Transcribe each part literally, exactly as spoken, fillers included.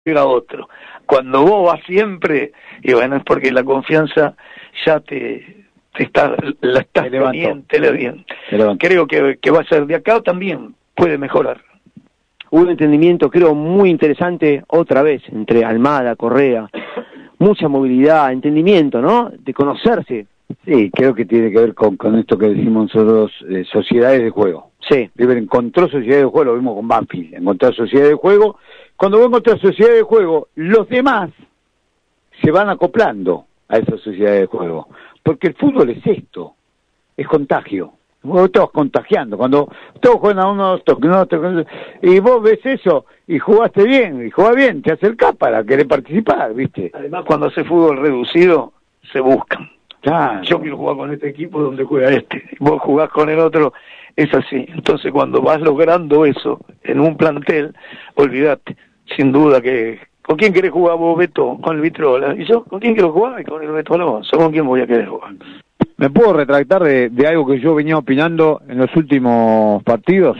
a otro. Cuando vos vas siempre, y bueno, es porque la confianza ya te, te está, la estás teniendo bien. Creo que, que va a ser de acá también, puede mejorar. Un entendimiento, creo, muy interesante, otra vez, entre Almada, Correa, mucha movilidad, entendimiento, ¿no? De conocerse. Sí, creo que tiene que ver con, con esto que decimos nosotros, eh, sociedades de juego. Sí. River encontró sociedades de juego, lo vimos con Banfield, encontrar sociedades de juego. Cuando vos encontrás sociedades de juego, los demás se van acoplando a esas sociedades de juego. Porque el fútbol es esto, es contagio. Vos te vas contagiando, cuando todos juegan a uno, otro, y vos ves eso, y jugaste bien, y jugás bien, te acercás para querer participar, ¿viste? Además, cuando hace fútbol reducido, se buscan. Claro. Yo quiero jugar con este equipo donde juega este, vos jugás con el otro, es así. Entonces, cuando vas logrando eso en un plantel, olvidate, sin duda que... ¿Con quién querés jugar vos, Beto? Con el Vitrola. ¿Y yo? ¿Con quién quiero jugar? Con el Beto Alonso. ¿Con quién voy a querer jugar? ¿Me puedo retractar de, de algo que yo venía opinando en los últimos partidos?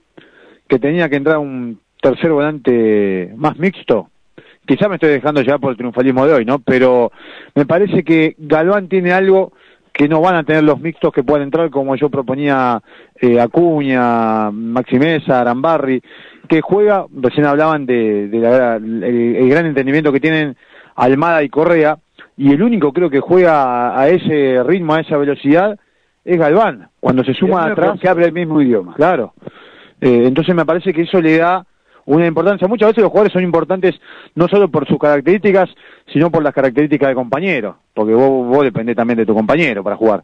Que tenía que entrar un tercer volante más mixto. Quizá me estoy dejando ya por el triunfalismo de hoy, ¿no? Pero me parece que Galván tiene algo que no van a tener los mixtos que puedan entrar, como yo proponía eh, Acuña, Maxi Meza, Arambarri, que juega, recién hablaban de, de la, el, el gran entendimiento que tienen Almada y Correa, y el único creo que juega a, a ese ritmo, a esa velocidad, es Galván, cuando se suma atrás. Que habla el mismo idioma. Claro. Eh, entonces me parece que eso le da una importancia. Muchas veces los jugadores son importantes no solo por sus características, sino por las características del compañero, porque vos, vos dependés también de tu compañero para jugar.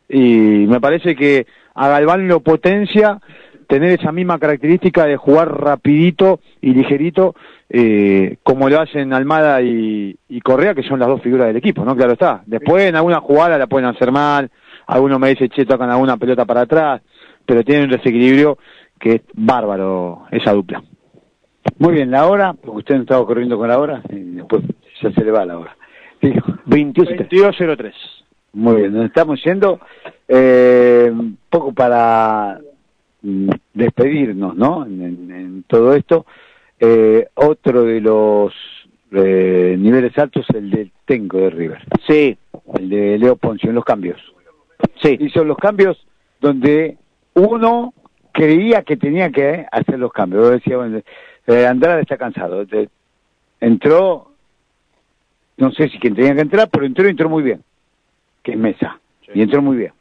Y me parece que a Galván lo potencia tener esa misma característica de jugar rapidito y ligerito, eh, como lo hacen Almada y, y Correa, que son las dos figuras del equipo, ¿no? Claro está. Después en alguna jugada la pueden hacer mal, algunos me dicen, che, tocan alguna pelota para atrás, pero tienen un desequilibrio que es bárbaro esa dupla. Muy bien, la hora, porque usted no estaba corriendo con la hora, y después ya se le va la hora. veintidós cero tres. Muy bien, nos estamos yendo, eh, un poco para mm, despedirnos, ¿no? En, en, en todo esto. Eh, otro de los eh, niveles altos, el del técnico de River. Sí. El de Leo Poncio, en los cambios. Sí. Hizo los cambios donde uno creía que tenía que hacer los cambios. Yo decía, bueno, eh, Andrade está cansado. Entró, no sé si quien tenía que entrar, pero entró y entró muy bien, que es Mesa, sí. Y entró muy bien.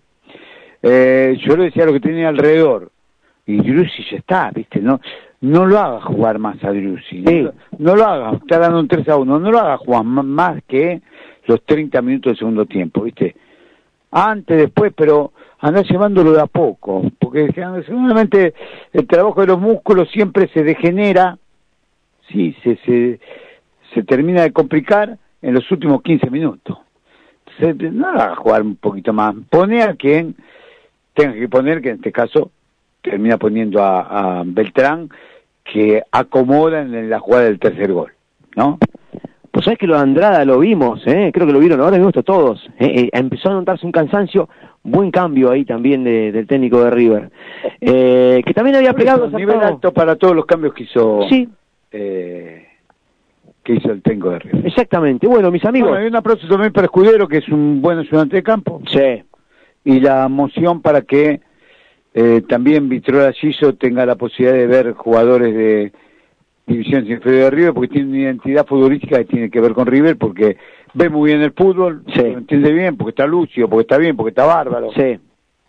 Eh, yo le decía lo que tenía alrededor, y Driussi ya está, ¿viste? No no lo haga jugar más a Driussi, sí. no, no lo haga, está dando un tres a uno, no lo haga jugar más que los treinta minutos del segundo tiempo, ¿viste? Antes, después, pero andá llevándolo de a poco, porque seguramente el trabajo de los músculos siempre se degenera, sí, se, se, se termina de complicar en los últimos quince minutos. Entonces, no lo haga jugar un poquito más, pone a quien tenga que poner, que en este caso termina poniendo a, a Beltrán, que acomoda en la jugada del tercer gol, ¿no? Pues sabés que lo de Andrada lo vimos, ¿eh? Creo que lo vieron, ahora vimos esto todos. ¿eh? Eh, empezó a notarse un cansancio, buen cambio ahí también de, del técnico de River. Eh, que también había pegado... Un nivel alto para todos los cambios que hizo... Sí. Eh, que hizo el técnico de River. Exactamente. Bueno, mis amigos... Bueno, hay un aplauso también para Escudero, que es un buen ayudante de campo. Sí. Y la moción para que eh, también Vitrola Giso tenga la posibilidad de ver jugadores de divisiones inferiores de River, porque tiene una identidad futbolística que tiene que ver con River, porque ve muy bien el fútbol, sí. Lo entiende bien, porque está lúcido, porque está bien, porque está bárbaro. Sí.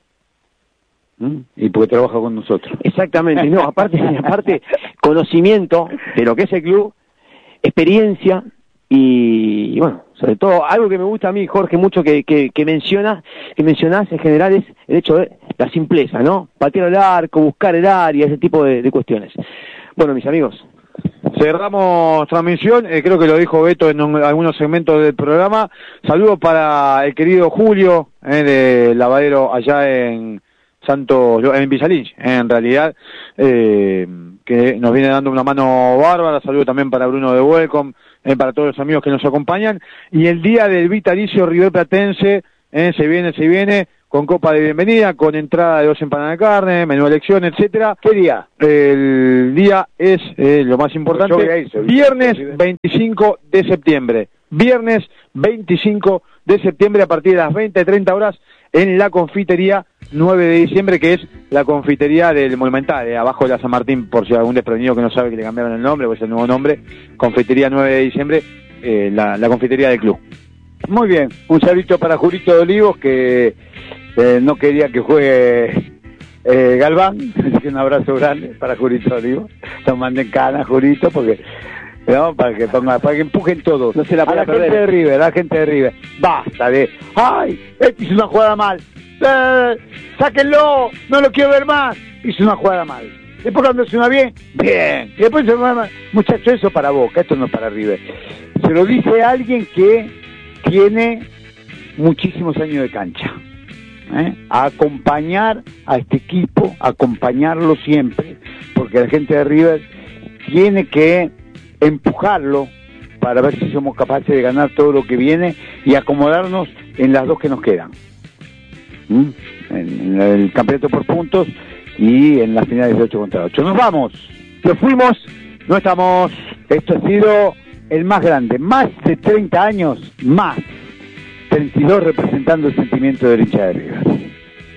¿Mm? Y porque trabaja con nosotros. Exactamente, no, aparte, aparte, conocimiento de lo que es el club, experiencia y, y bueno, sobre todo, algo que me gusta a mí, Jorge, mucho que, que, que mencionas, que mencionás en general es el hecho de la simpleza, ¿no? Patear el arco, buscar el área, ese tipo de, de cuestiones. Bueno, mis amigos, cerramos transmisión, eh, creo que lo dijo Beto en un, algunos segmentos del programa. Saludos para el querido Julio, eh, de Lavadero allá en Santo, en Villalinch, eh, en realidad, eh, que nos viene dando una mano bárbara. Saludos también para Bruno de Welcome, eh, para todos los amigos que nos acompañan. Y el día del vitalicio River Platense, eh, se viene, se viene, con copa de bienvenida, con entrada de dos empanadas de carne, menú de elección, etcétera. ¿Qué día? El día es, eh, lo más importante, Yo voy a ir, seguro. viernes veinticinco de septiembre. Viernes veinticinco de septiembre a partir de las veinte, treinta horas en la confitería nueve de diciembre, que es la confitería del Monumental, eh, abajo de la San Martín, por si algún desprevenido que no sabe que le cambiaron el nombre, o es el nuevo nombre, confitería nueve de diciembre, eh, la, la confitería del club. Muy bien, un saludito para Jurito de Olivos, que eh, no quería que juegue eh, Galván, así que un abrazo grande para Jurito de Olivos. Nos manden canas, Jurito, porque no, para que ponga, para que empujen todos. No se la a la perder. gente de River, a la gente de River. Basta de, ay, este hizo una jugada mal. Eh, sáquenlo, no lo quiero ver más. Hizo una jugada mal. Después cuando se una bien, bien. Y después se una mal. Muchachos, eso para Boca, esto no es para River. Se lo dice alguien que tiene muchísimos años de cancha. ¿eh? A acompañar a este equipo, acompañarlo siempre, porque la gente de River tiene que empujarlo para ver si somos capaces de ganar todo lo que viene y acomodarnos en las dos que nos quedan. ¿Mm? En el campeonato por puntos y en las finales de ocho contra ocho. Nos vamos, nos fuimos, no estamos. Esto ha sido el más grande, más de treinta años, más treinta y dos representando el sentimiento del hincha de River.